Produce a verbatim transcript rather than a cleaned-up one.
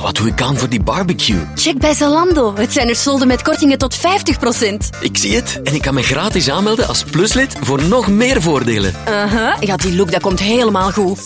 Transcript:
wat doe ik aan voor die barbecue? Check bij Zalando. Het zijn er solden met kortingen tot vijftig procent. Ik zie het. En ik kan me gratis aanmelden als pluslid voor nog meer voordelen. Uh-huh. Ja, die look dat komt helemaal goed.